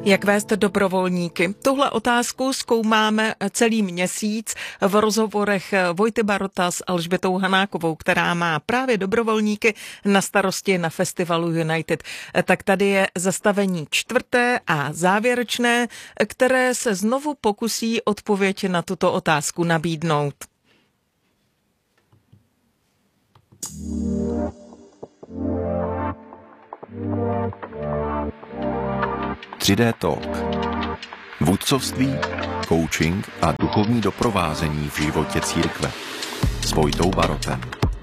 Jak vést dobrovolníky? Tuhle otázku zkoumáme celý měsíc v rozhovorech Vojty Barota s Alžbětou Hanákovou, která má právě dobrovolníky na starosti na festivalu United. Tak tady je zastavení čtvrté a závěrečné, které se znovu pokusí odpověď na tuto otázku nabídnout. Tři-D Talk. Vůdcovství, coaching a duchovní doprovázení v životě církve. S Vojtou Barotem.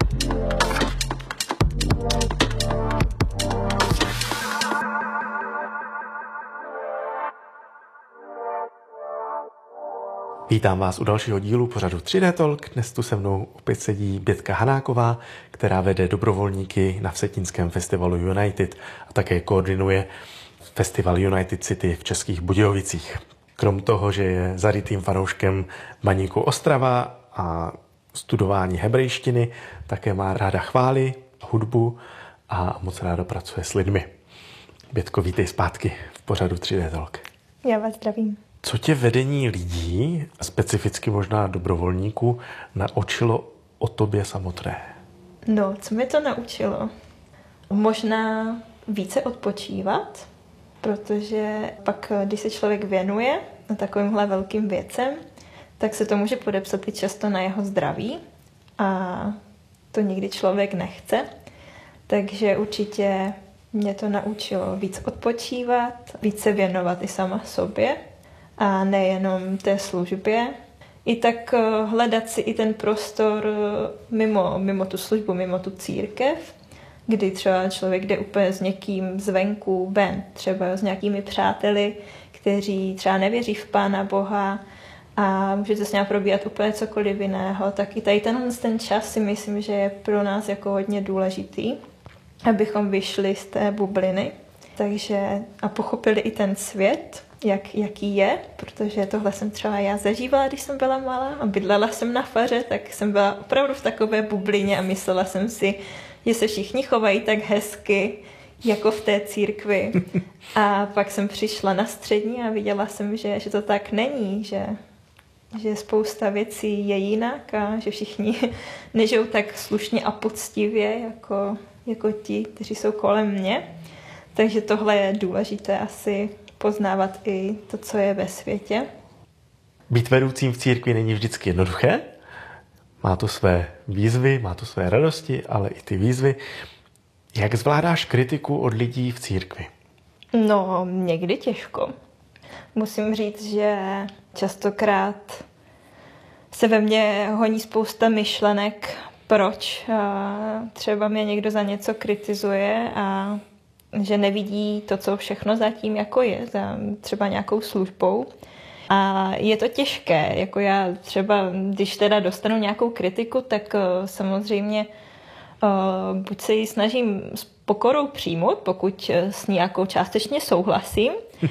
Vítám vás u dalšího dílu pořadu 3D Talk. Dnes tu se mnou opět sedí Bětka Hanáková, která vede dobrovolníky na Vsetínském festivalu United a také koordinuje festival United City v Českých Budějovicích. Krom toho, že je zarytým fanouškem Baníku Ostrava a studování hebrejštiny, také má ráda chvály, hudbu a moc ráda pracuje s lidmi. Bětko, vítej zpátky v pořadu 3D Talk. Já vás zdravím. Co tě vedení lidí, specificky možná dobrovolníků, naučilo o tobě samotné? No, co mě to naučilo? Možná více odpočívat, protože pak, když se člověk věnuje takovýmhle velkým věcem, tak se to může podepsat i často na jeho zdraví a to nikdy člověk nechce. Takže určitě mě to naučilo víc odpočívat, víc se věnovat i sama sobě a nejenom té službě. I tak hledat si i ten prostor mimo tu službu, mimo tu církev, kdy třeba člověk jde úplně s někým zvenku ven, třeba s nějakými přáteli, kteří třeba nevěří v Pána Boha a můžete s ním probíhat úplně cokoliv jiného, tak i tady ten čas si myslím, že je pro nás jako hodně důležitý, abychom vyšli z té bubliny a pochopili i ten svět, jaký je, protože tohle jsem třeba já zažívala, když jsem byla malá a bydlela jsem na faře, tak jsem byla opravdu v takové bublině a myslela jsem si, že se všichni chovají tak hezky, jako v té církvi. A pak jsem přišla na střední a viděla jsem, že to tak není, že spousta věcí je jinak a že všichni nežijou tak slušně a poctivě, jako ti, kteří jsou kolem mě. Takže tohle je důležité asi poznávat i to, co je ve světě. Být vedoucím v církvi není vždycky jednoduché. Má to své výzvy, má to své radosti, ale i ty výzvy. Jak zvládáš kritiku od lidí v církvi? No, někdy těžko. Musím říct, že častokrát se ve mně honí spousta myšlenek, proč třeba mě někdo za něco kritizuje a že nevidí to, co všechno zatím jako je, za třeba nějakou službou. A je to těžké, jako já třeba, když teda dostanu nějakou kritiku, tak samozřejmě buď se ji snažím s pokorou přijmout, pokud s ní jako částečně souhlasím,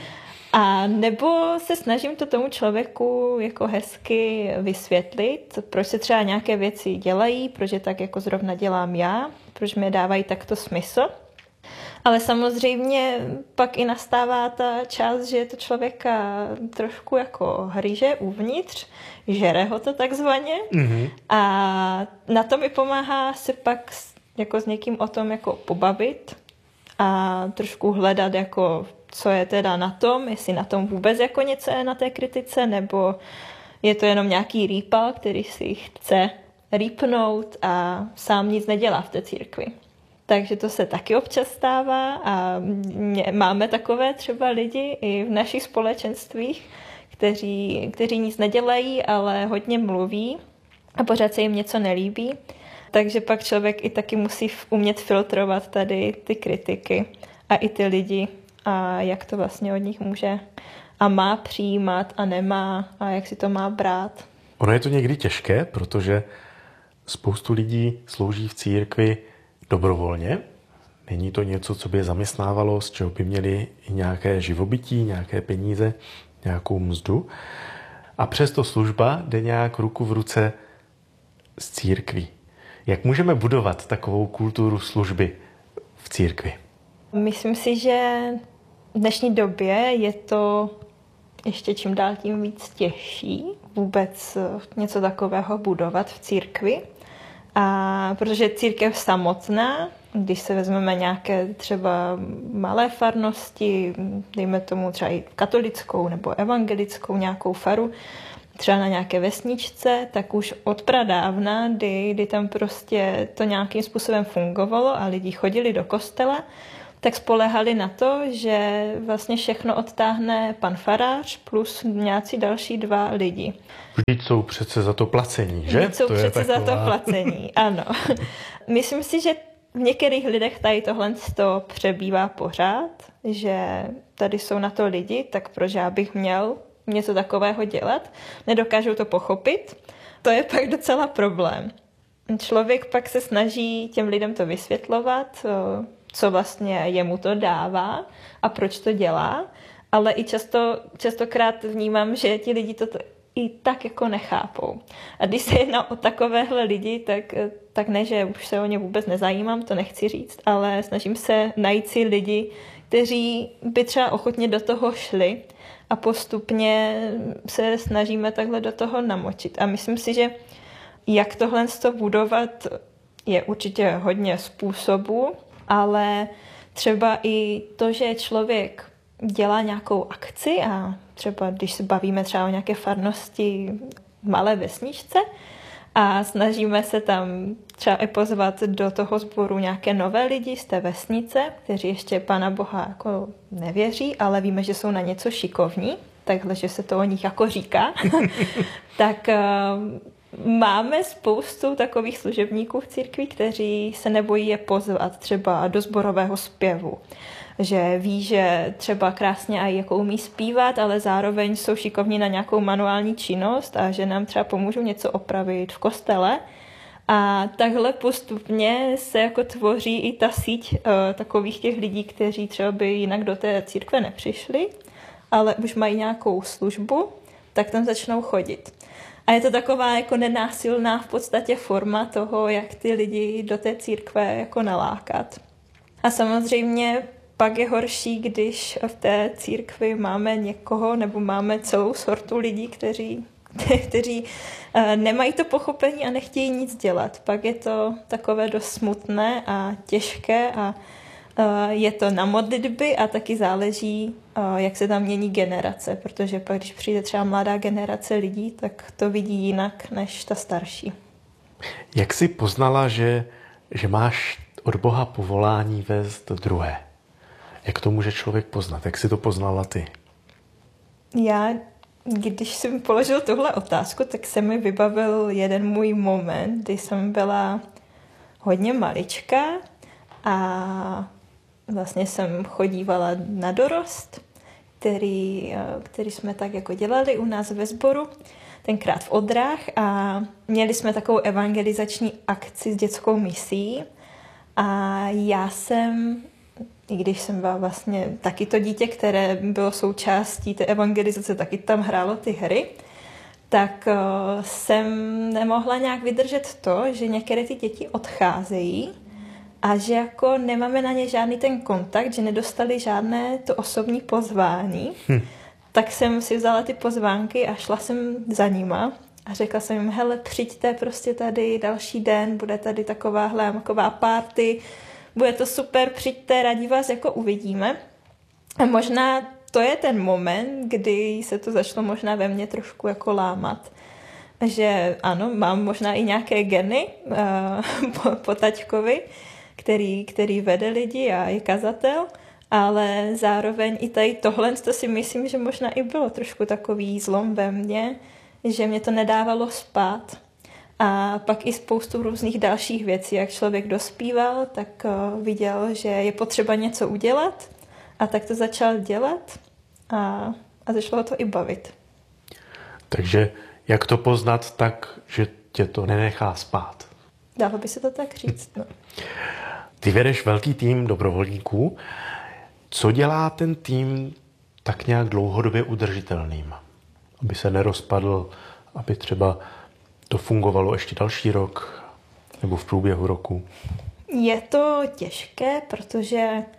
a nebo se snažím to tomu člověku jako hezky vysvětlit, proč se třeba nějaké věci dělají, proč je tak jako zrovna dělám já, proč mi dávají takto smysl. Ale samozřejmě pak i nastává ta část, že to člověka trošku jako hryže uvnitř, žere ho to takzvaně. Mm-hmm. A na to mi pomáhá se pak jako s někým o tom jako pobavit a trošku hledat, jako, co je teda na tom, jestli na tom vůbec jako něco je na té kritice, nebo je to jenom nějaký rýpal, který si chce rýpnout a sám nic nedělá v té církvi. Takže to se taky občas stává a máme takové třeba lidi i v našich společenstvích, kteří nic nedělají, ale hodně mluví a pořád se jim něco nelíbí. Takže pak člověk i taky musí umět filtrovat tady ty kritiky a i ty lidi a jak to vlastně od nich může a má přijímat a nemá a jak si to má brát. Ono je to někdy těžké, protože spoustu lidí slouží v církvi dobrovolně. Není to něco, co by je zaměstnávalo, z čeho by měli i nějaké živobytí, nějaké peníze, nějakou mzdu. A přesto služba jde nějak ruku v ruce s církví. Jak můžeme budovat takovou kulturu služby v církvi? Myslím si, že dnešní době je to ještě čím dál tím víc těžší vůbec něco takového budovat v církvi. A protože církev samotná, když se vezmeme nějaké třeba malé farnosti, dejme tomu třeba i katolickou nebo evangelickou nějakou faru, třeba na nějaké vesničce, tak už od pradávna, kdy tam prostě to nějakým způsobem fungovalo a lidi chodili do kostela, tak spolehali na to, že vlastně všechno odtáhne pan farář plus nějací další 2 lidi. Vždyť jsou přece za to placení, že? Vždyť jsou přece za to placení, ano. Myslím si, že v některých lidech tady tohle přebývá pořád, že tady jsou na to lidi, tak proč já bych měl něco takového dělat? Nedokážou to pochopit. To je pak docela problém. Člověk pak se snaží těm lidem to vysvětlovat, co vlastně jemu to dává a proč to dělá, ale i častokrát vnímám, že ti lidi to i tak jako nechápou. A když se jedná o takovéhle lidi, tak ne, že už se o ně vůbec nezajímám, to nechci říct, ale snažím se najít si lidi, kteří by třeba ochotně do toho šli a postupně se snažíme takhle do toho namočit. A myslím si, že jak tohle budovat, je určitě hodně způsobů, ale třeba i to, že člověk dělá nějakou akci a třeba když se bavíme třeba o nějaké farnosti malé vesničce a snažíme se tam třeba i pozvat do toho sboru nějaké nové lidi z té vesnice, kteří ještě Pána Boha jako nevěří, ale víme, že jsou na něco šikovní, takhle, že se to o nich jako říká, tak máme spoustu takových služebníků v církvi, kteří se nebojí je pozvat třeba do sborového zpěvu. Že ví, že třeba krásně aj jako umí zpívat, ale zároveň jsou šikovní na nějakou manuální činnost a že nám třeba pomůžou něco opravit v kostele. A takhle postupně se jako tvoří i ta síť takových těch lidí, kteří třeba by jinak do té církve nepřišli, ale už mají nějakou službu, tak tam začnou chodit. A je to taková jako nenásilná v podstatě forma toho, jak ty lidi do té církve jako nalákat. A samozřejmě pak je horší, když v té církvi máme někoho nebo máme celou sortu lidí, kteří nemají to pochopení a nechtějí nic dělat. Pak je to takové dost smutné a těžké a je to na modlitby a taky záleží, jak se tam mění generace, protože pak, když přijde třeba mladá generace lidí, tak to vidí jinak než ta starší. Jak jsi poznala, že máš od Boha povolání vést druhé? Jak to může člověk poznat? Jak jsi to poznala ty? Já, když jsi mi položil tuhle otázku, tak se mi vybavil jeden můj moment, kdy jsem byla hodně malička a vlastně jsem chodívala na dorost, který jsme tak jako dělali u nás ve sboru, tenkrát v Odrách a měli jsme takovou evangelizační akci s dětskou misí a já jsem, i když jsem byla vlastně taky to dítě, které bylo součástí té evangelizace, taky tam hrálo ty hry, tak jsem nemohla nějak vydržet to, že některé ty děti odcházejí a že jako nemáme na ně žádný ten kontakt, že nedostali žádné to osobní pozvání, tak jsem si vzala ty pozvánky a šla jsem za nima a řekla jsem jim, hele, přijďte prostě tady další den, bude tady taková party, bude to super, přijďte, rádi vás jako uvidíme. A možná to je ten moment, kdy se to začalo možná ve mně trošku jako lámat. Že ano, mám možná i nějaké geny po taťkovi, který vede lidi a je kazatel, ale zároveň i tady tohle, to si myslím, že možná i bylo trošku takový zlom ve mně, že mě to nedávalo spát. A pak i spoustu různých dalších věcí, jak člověk dospíval, tak viděl, že je potřeba něco udělat a tak to začal dělat a začalo to i bavit. Takže jak to poznat tak, že tě to nenechá spát? Dalo by se to tak říct, no. Ty vedeš velký tým dobrovolníků. Co dělá ten tým tak nějak dlouhodobě udržitelným? Aby se nerozpadl, aby třeba to fungovalo ještě další rok nebo v průběhu roku? Je to těžké, protože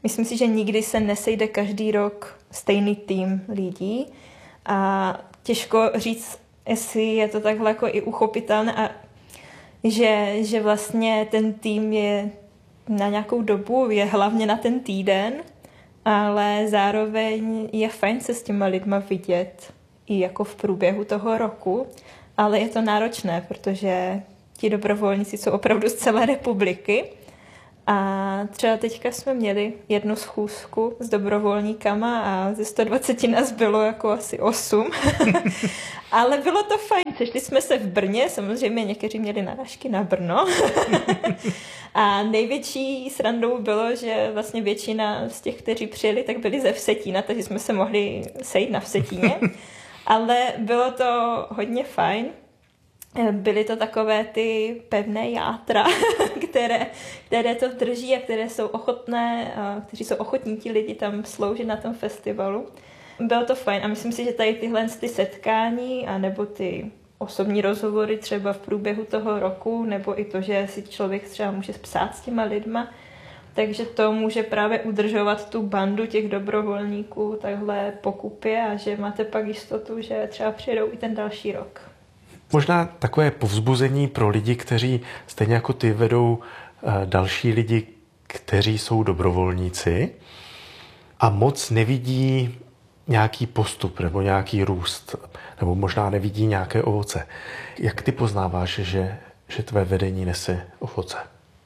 myslím si, že nikdy se nesejde každý rok stejný tým lidí a těžko říct, jestli je to takhle jako i uchopitelné a že vlastně ten tým je na nějakou dobu, je hlavně na ten týden, ale zároveň je fajn se s těma lidma vidět i jako v průběhu toho roku, ale je to náročné, protože ti dobrovolníci jsou opravdu z celé republiky a třeba teďka jsme měli jednu schůzku s dobrovolníkama a ze 120 nás bylo jako asi 8, ale bylo to fajn. Sešli jsme se v Brně, samozřejmě někteří měli narážky na Brno a největší srandou bylo, že vlastně většina z těch, kteří přijeli, tak byli ze Vsetína, takže jsme se mohli sejít na Vsetíně, ale bylo to hodně fajn. Byly to takové ty pevné játra, které to drží a které jsou ochotné, kteří jsou ochotní ti lidi tam sloužit na tom festivalu. Bylo to fajn a myslím si, že tady tyhle setkání a nebo ty osobní rozhovory třeba v průběhu toho roku, nebo i to, že si člověk třeba může psát s těma lidma, takže to může právě udržovat tu bandu těch dobrovolníků takhle po kupě a že máte pak jistotu, že třeba přijedou i ten další rok. Možná takové povzbuzení pro lidi, kteří stejně jako ty vedou další lidi, kteří jsou dobrovolníci a moc nevidí nějaký postup nebo nějaký růst, nebo možná nevidí nějaké ovoce. Jak ty poznáváš, že tvé vedení nese ovoce?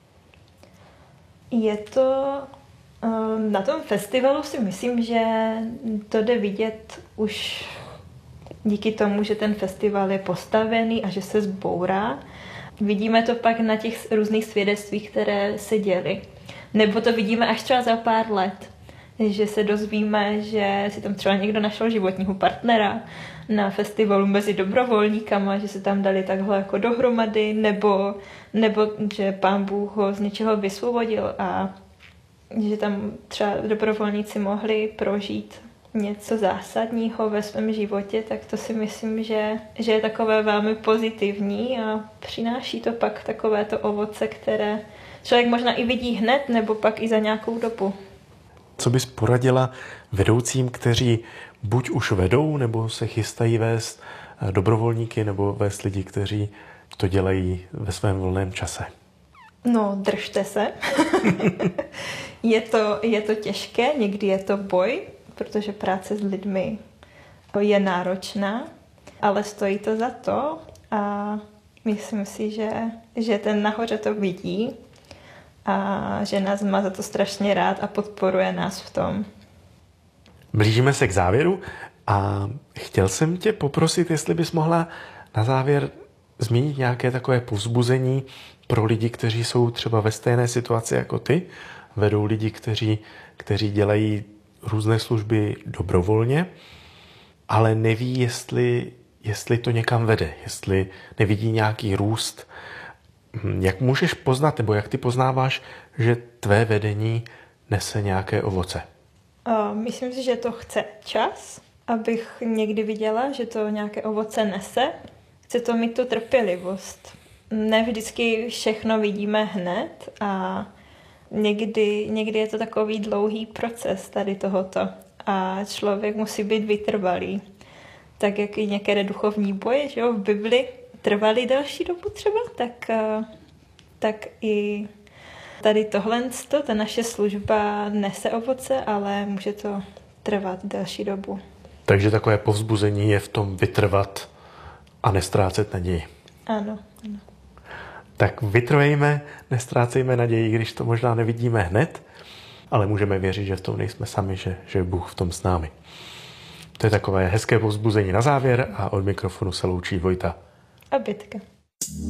Je to na tom festivalu si myslím, že to jde vidět už díky tomu, že ten festival je postavený a že se zbourá. Vidíme to pak na těch různých svědectvích, které se děly. Nebo to vidíme až třeba za pár let, že se dozvíme, že si tam třeba někdo našel životního partnera na festivalu mezi dobrovolníkama, že se tam dali takhle jako dohromady, nebo že Pán Bůh ho z něčeho vysvobodil a že tam třeba dobrovolníci mohli prožít něco zásadního ve svém životě, tak to si myslím, že je takové velmi pozitivní a přináší to pak takovéto ovoce, které člověk možná i vidí hned, nebo pak i za nějakou dobu. Co bys poradila vedoucím, kteří buď už vedou, nebo se chystají vést dobrovolníky, nebo vést lidi, kteří to dělají ve svém volném čase? No, držte se. Je to těžké, někdy je to boj, protože práce s lidmi je náročná, ale stojí to za to a myslím si, že ten nahoře to vidí a že nás má za to strašně rád a podporuje nás v tom. Blížíme se k závěru a chtěl jsem tě poprosit, jestli bys mohla na závěr zmínit nějaké takové povzbuzení pro lidi, kteří jsou třeba ve stejné situaci jako ty, vedou lidi, kteří dělají různé služby dobrovolně, ale neví, jestli to někam vede, jestli nevidí nějaký růst. Jak můžeš poznat, nebo jak ty poznáváš, že tvé vedení nese nějaké ovoce? Myslím si, že to chce čas, abych někdy viděla, že to nějaké ovoce nese. Chce to mít tu trpělivost. Ne vždycky všechno vidíme hned a někdy je to takový dlouhý proces tady tohoto a člověk musí být vytrvalý. Tak jak i některé duchovní boje, že jo, v Bibli trvaly delší dobu třeba, tak i tady tohle, ta naše služba nese ovoce, ale může to trvat delší dobu. Takže takové povzbuzení je v tom vytrvat a nestrácet naději. Ano. Tak vytrvejme, nestrácejme naději, když to možná nevidíme hned, ale můžeme věřit, že v tom nejsme sami, že je Bůh v tom s námi. To je takové hezké povzbuzení na závěr a od mikrofonu se loučí Vojta A Bětka.